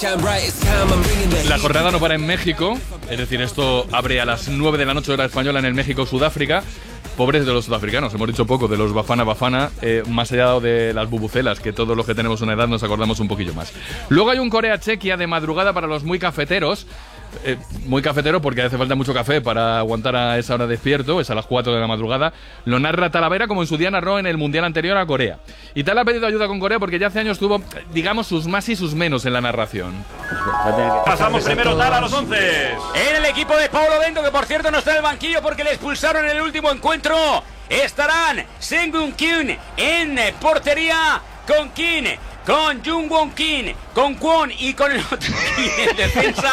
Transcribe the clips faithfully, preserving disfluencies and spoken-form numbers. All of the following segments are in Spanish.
La jornada no para en México, es decir, esto abre a las nueve de la noche hora española en el México-Sudáfrica. Pobres de los sudafricanos, hemos dicho poco de los Bafana Bafana, eh, más allá de las bubucelas, que todos los que tenemos una edad nos acordamos un poquillo más. Luego hay un Corea-Chequia de madrugada para los muy cafeteros. Eh, muy cafetero porque hace falta mucho café para aguantar a esa hora despierto, es a las cuatro de la madrugada. Lo narra Talavera como en su día narró en el Mundial anterior a Corea. Y Tal ha pedido ayuda con Corea porque ya hace años tuvo, digamos, sus más y sus menos en la narración. Pasamos primero Tal a los once. En el equipo de Paulo Bento, que por cierto no está en el banquillo porque le expulsaron en el último encuentro, estarán Seung-Gun Kim en portería con Kim, con Jung-Won Kim, con Kwon y con el otro Kim en defensa.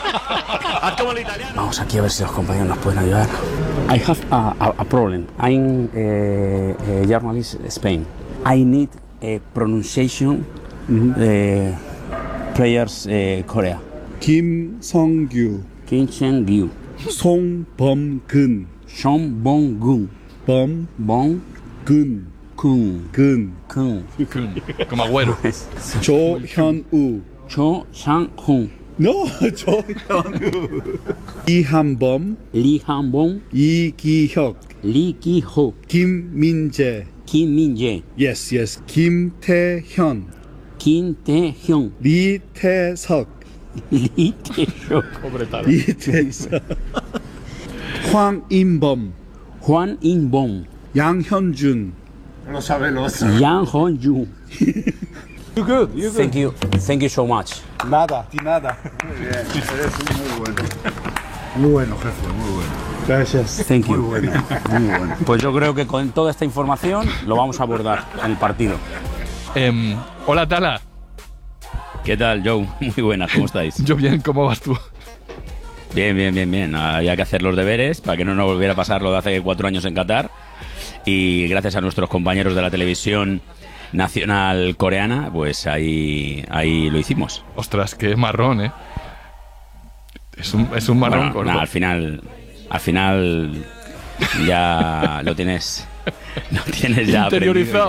Vamos aquí a ver si los compañeros nos pueden ayudar. I have a, a, a problem. I'm a, a journalist in Spain. I need a pronunciation mm-hmm. uh, players uh, Korea. Kim Song-gyu. Kim Song-gyu. Song Bom-gun. Song Bom-gun. Bom. Bom-gun. Kun. Gun. Kun. Kun. Como Agüero. Cho Hyun-woo. Cho Sang-hun. No, Cho Hyun-woo. Lee Han-bom. Lee Han-bom. Lee Ki-hyuk. Lee Ki-hyuk. Kim Min-jae. Kim Min-jae. Yes, yes. Kim Tae-hyun. Kim Tae-hyun. Lee Tae-seok. Lee Tae-seok. Lee Tae-seok. Hwang In-bom. Hwang In-bom. Yang Hyun-jun. Lo sabe los. Yang Hyun-jun. You good, you good. Thank you, thank you so much. Nada, ti nada. Muy bien, eres muy bueno. Muy bueno, jefe, muy bueno. Gracias. Thank you. Muy bueno, muy bueno. Pues yo creo que con toda esta información lo vamos a abordar en el partido. Eh, hola, Tala. ¿Qué tal, Joe? Muy buenas, ¿cómo estáis? Yo bien, ¿cómo vas tú? Bien, bien, bien, bien. Había que hacer los deberes para que no nos volviera a pasar lo de hace cuatro años en Qatar. Y gracias a nuestros compañeros de la televisión nacional coreana, pues ahí, ahí lo hicimos. Ostras, qué marrón, ¿eh? Es un, es un marrón. Bueno, nada, al final, al final ya lo tienes, lo tienes ya interiorizado.